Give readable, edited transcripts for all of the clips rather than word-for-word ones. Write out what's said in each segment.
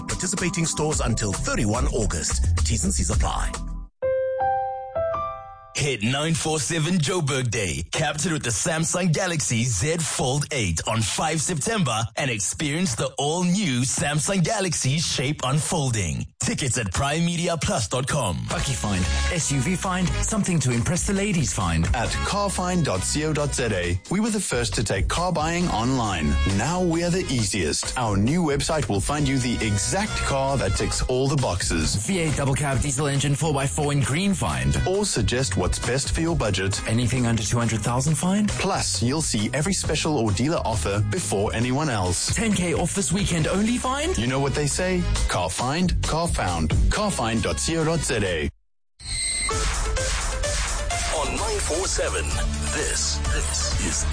at participating stores until 31 August. T's and C's apply. Hit 947 Joburg Day. Captured with the Samsung Galaxy Z Fold 8 on 5 September and experience the all-new Samsung Galaxy Shape Unfolding. Tickets at primemediaplus.com. Bucky Find, SUV Find, something to impress the ladies find. At carfind.co.za, we were the first to take car buying online. Now we are the easiest. Our new website will find you the exact car that ticks all the boxes. V8 double cab diesel engine 4x4 in green find. Or suggest what's best for your budget. Anything under 200,000 find. Plus, you'll see every special or dealer offer before anyone else. 10K off this weekend only find. You know what they say? Car find, car found. Carfind.co.za. On 947, this is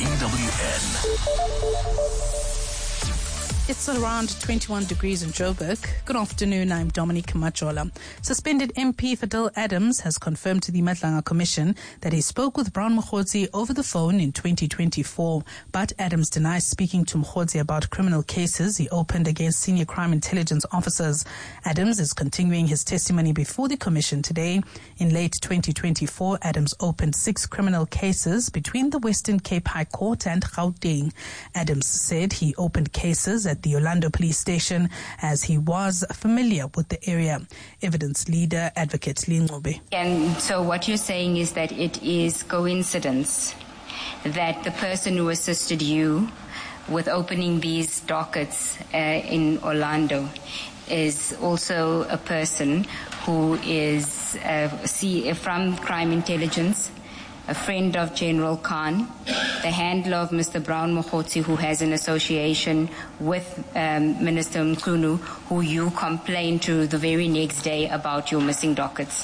EWN. It's around 21 degrees in Joburg. Good afternoon, I'm Dominique Majola. Suspended MP Fidel Adams has confirmed to the Madlanga Commission that he spoke with Brown Mokgotsi over the phone in 2024. But Adams denies speaking to Mokgotsi about criminal cases he opened against senior crime intelligence officers. Adams is continuing his testimony before the Commission today. In late 2024, Adams opened 6 criminal cases between the Western Cape High Court and Gauteng. Adams said he opened cases at the Orlando Police Station as he was familiar with the area. Evidence leader Advocate Lingobe. And so what you're saying is that it is coincidence that the person who assisted you with opening these dockets in Orlando is also a person who is from crime intelligence, a friend of General Khan, the handler of Mr. Brown Mokgotsi, who has an association with Minister Mkhunu, who you complained to the very next day about your missing dockets.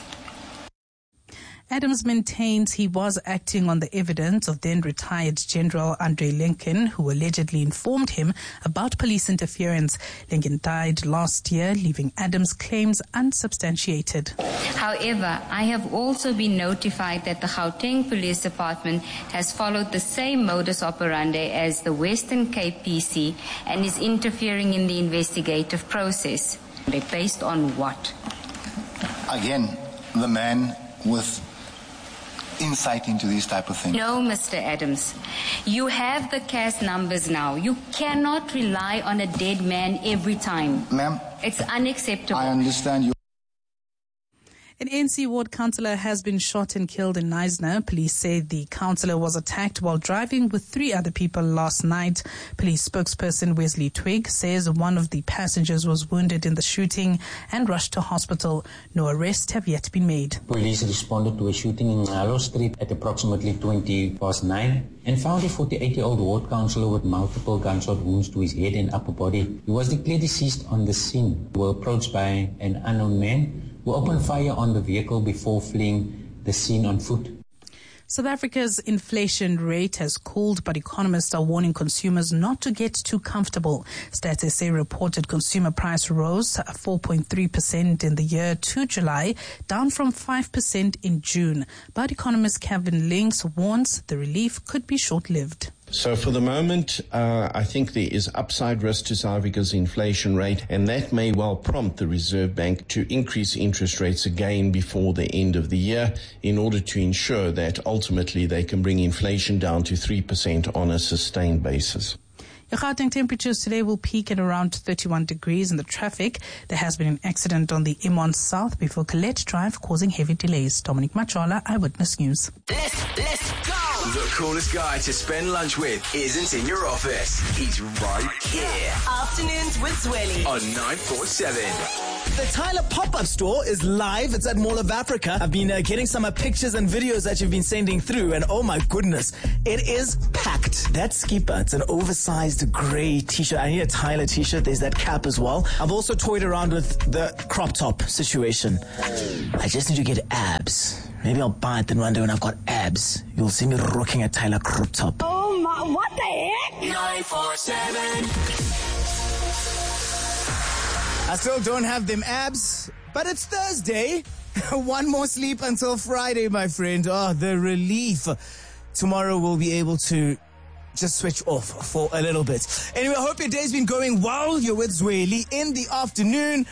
Adams maintains he was acting on the evidence of then-retired General Andre Lincoln, who allegedly informed him about police interference. Lincoln died last year, leaving Adams' claims unsubstantiated. However, I have also been notified that the Gauteng Police Department has followed the same modus operandi as the Western Cape PC and is interfering in the investigative process. Based on what? Again, the man with insight into these type of things. No, Mr. Adams. You have the CAS numbers now. You cannot rely on a dead man every time. Ma'am, it's unacceptable. I understand you. An ANC ward councillor has been shot and killed in Knysna. Police say the councillor was attacked while driving with 3 other people last night. Police spokesperson Wesley Twigg says one of the passengers was wounded in the shooting and rushed to hospital. No arrests have yet been made. Police responded to a shooting in Ngalo Street at approximately 9:20 and found a 48-year-old ward councillor with multiple gunshot wounds to his head and upper body. He was declared deceased on the scene. We were approached by an unknown man who opened fire on the vehicle before fleeing the scene on foot. South Africa's inflation rate has cooled, but economists are warning consumers not to get too comfortable. Stats SA reported consumer price rose 4.3% in the year to July, down from 5% in June. But economist Kevin Links warns the relief could be short-lived. So for the moment, I think there is upside risk to South Africa's inflation rate, and that may well prompt the Reserve Bank to increase interest rates again before the end of the year in order to ensure that ultimately they can bring inflation down to 3% on a sustained basis. Your Gauteng temperatures today will peak at around 31 degrees. In the traffic, there has been an accident on the M1 South before Colette Drive, causing heavy delays. Dominic Machola, Eyewitness News. Let's go! The coolest guy to spend lunch with isn't in your office. He's right here. Afternoons with Zweli On 947. The Tyler pop-up store is live. It's at Mall of Africa. I've been getting some pictures and videos that you've been sending through, and oh my goodness, it is packed. That skipper, it's an oversized grey t-shirt. I need a Tyler t-shirt. There's that cap as well. I've also toyed around with the crop top situation. I just need to get abs. Maybe I'll buy it, then one day when I've got abs, you'll see me rocking a Tyler crop top. Oh my, what the heck? 947. I still don't have them abs, but it's Thursday. One more sleep until Friday, my friend. Oh, the relief. Tomorrow we'll be able to just switch off for a little bit. Anyway, I hope your day's been going well. You're with Zweli in the afternoon.